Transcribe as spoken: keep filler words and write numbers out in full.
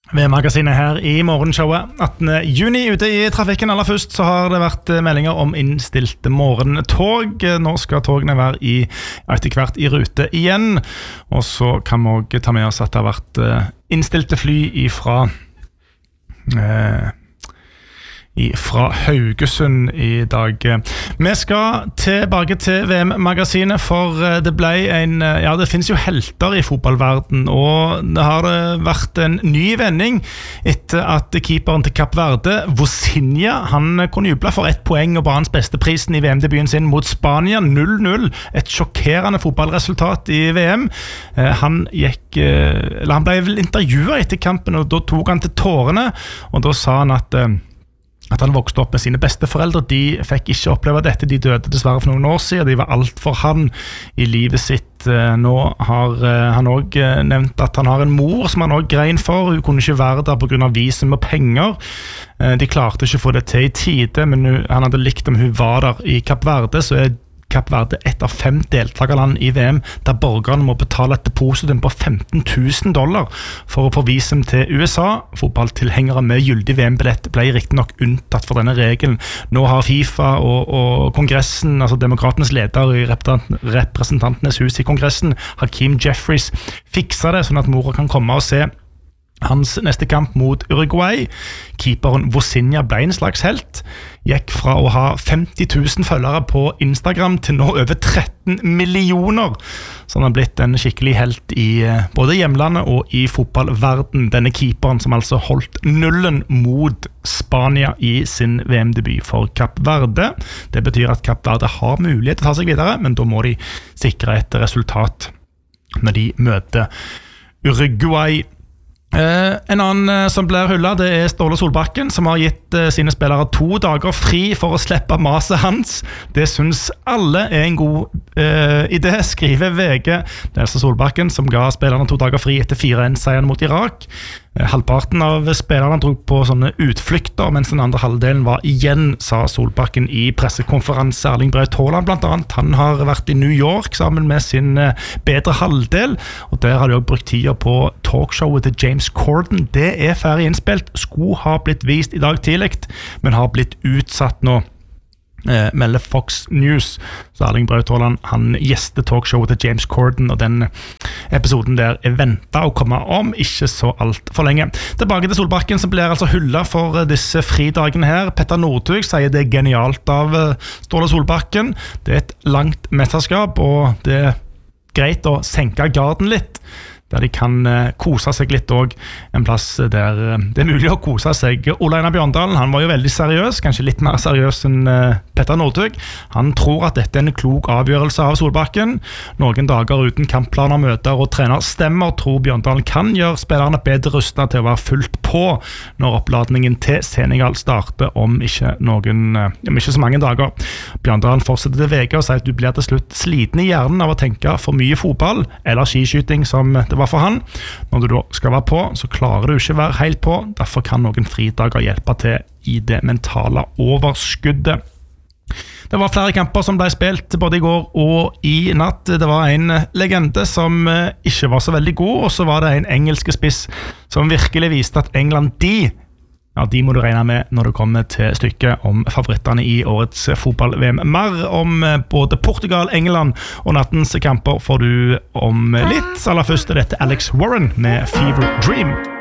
V-magasinet her i morgenshowet attende juni ute i trafikken. Aller først så har det vært meldinger om innstilte morgentog. Nå skal togene være i, etter hvert i rute igjen. Og så kan vi også ta med oss at det har vært innstilte fly ifra eh, fra Haugesund i dag. Vi skal tilbake til V M-magasinet, for det ble en, ja, det finnes jo helter i fotballverden, og det har vært en ny vending etter at keeperen til Kapp Verde, Vozinha, han kunne juble for ett poeng og banens beste prisen i V M-debuten sin mot Spania, null null, et sjokkerende fotballresultat i V M. Han gikk, eller han ble vel intervjuet etter kampen, og da tok han til tårene, og da sa han at at han vokste opp med sine besteforeldre. De fikk ikke oppleve dette, de døde dessverre for noen år siden, de var alt for han i livet sitt. Nå har han også nevnt at han har en mor som han også grein for, hun kunne ikke være der på grunn av visum og penger. De klarte ikke å få det til i tide, men han hadde likt om hun var der. I Kapp Verde så er Kapp Verde ett av fem deltakerland i V M der borgerne må betale et depositum på femten tusen dollar for å få visum til U S A. Fotballtilhengere med gyldig V M-billett ble riktig nok unntatt for denne regelen. Nå har FIFA og, og kongressen, altså demokratenes leder i representantenes hus i kongressen, Hakeem Jeffries, fiksa det sånn at mora kan komme og se hans neste kamp mot Uruguay. Keeperen Vozinha ble en slags helt, gikk fra å ha femti tusen følgere på Instagram til nå over tretten millioner, så han har blitt en skikkelig helt i både hjemlandet og i fotballverden. Denne keeperen som altså holdt nullen mot Spania i sin V M-debut for Kapp Verde. Det betyr at Kapp Verde har mulighet til å ta seg videre, men da må de sikre et resultat når de møter Uruguay. Uh, en annen uh, som blir hyllet, det er Ståle Solbakken, som har gitt uh, sine spillere to dager fri for å slippe maset hans. Det synes alle er en god uh, idé, skriver V G. Det er altså Solbakken som ga spillerne to dager fri etter fire en-seieren mot Irak. Uh, halvparten av spillerne drog på sånne utflykter, mens den andre halvdelen var igjen, sa Solbakken i pressekonferanse. Erling Braut Haaland blant annet, han har vært i New York sammen med sin uh, bedre halvdel, og der har de også brukt tida på talkshowet til James Corden. Det er ferdig innspilt, skulle ha blitt vist i dag tidlig, men har blitt utsatt nå, eh, melder Fox News. Så Erling Braut Haaland, han gjester talkshowet til James Corden, og den episoden der er ventet å komme om ikke så alt for lenge. Tilbake til Solbakken, som blir altså hyllet for disse fridagene her. Petter Northug sier det er genialt av Ståle Solbakken. Det er et langt mesterskap, og det er greit å senke garden litt, der de kan uh, kose seg litt også, en plass der uh, det er mulig å kose seg. Ole Einar Bjørndalen, han var jo veldig seriøs, kanskje litt mer seriøs enn uh, Petter Northug. Han tror at dette er en klok avgjørelse av Solbakken. Noen dager uten kampplaner, møter og trenerstemmer tror Bjørndalen kan gjøre spillerne bedre rustet til å være fullt på når oppladningen til Senegal starter om ikke, noen, uh, om ikke så mange dager. Bjørndalen fortsetter til V G og sier at du blir til slutt sliten i hjernen av å tenke for mye fotball eller skiskyting som det var for han. Når du da skal være på, så klarer du ikke være helt på. Derfor kan noen fridager hjelpe til i det mentale overskuddet. Det var flere kamper som ble spilt både i går og i natt. Det var en legende som ikke var så veldig god, og så var det en engelske spiss som virkelig viste at England, de Ja, de må du regne med når du kommer til stykket om favorittene i årets fotball-V M. Mer om både Portugal, England og nattens kamper får du om litt. Aller først er dette Alex Warren med Fever Dream.